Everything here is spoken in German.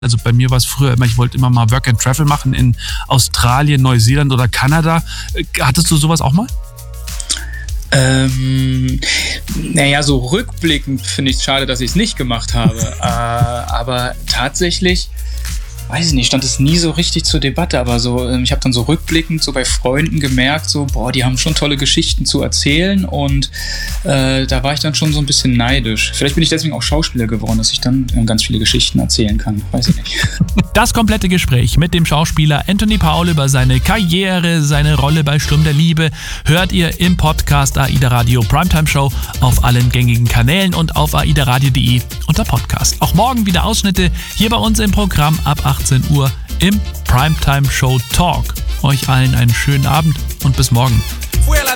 Also bei mir war es früher immer, ich wollte immer mal Work and Travel machen in Australien, Neuseeland oder Kanada. Hattest du sowas auch mal? Naja, so rückblickend finde ich es schade, dass ich es nicht gemacht habe. Aber tatsächlich, weiß ich nicht, stand es nie so richtig zur Debatte. Aber so, ich habe dann so rückblickend so bei Freunden gemerkt, so, boah, die haben schon tolle Geschichten zu erzählen. Und da war ich dann schon so ein bisschen neidisch. Vielleicht bin ich deswegen auch Schauspieler geworden, dass ich dann ganz viele Geschichten erzählen kann. Weiß ich nicht. Das komplette Gespräch mit dem Schauspieler Anthony Paul über seine Karriere, seine Rolle bei Sturm der Liebe hört ihr im Podcast AIDA Radio Primetime Show auf allen gängigen Kanälen und auf aidaradio.de unter Podcast. Auch morgen wieder Ausschnitte hier bei uns im Programm ab 18 Uhr im Primetime Show Talk. Euch allen einen schönen Abend und bis morgen.